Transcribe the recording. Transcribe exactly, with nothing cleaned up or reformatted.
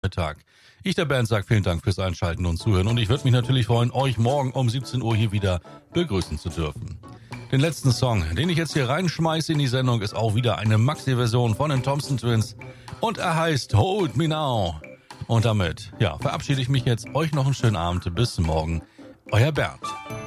Nachmittag. Ich, der Bernd, sage vielen Dank fürs Einschalten und Zuhören und ich würde mich natürlich freuen, euch morgen um siebzehn Uhr hier wieder begrüßen zu dürfen. Den letzten Song, den ich jetzt hier reinschmeiße in die Sendung, ist auch wieder eine Maxi-Version von den Thompson Twins und er heißt Hold Me Now. Und damit, ja, verabschiede ich mich jetzt. Euch noch einen schönen Abend. Bis morgen. Euer Bernd.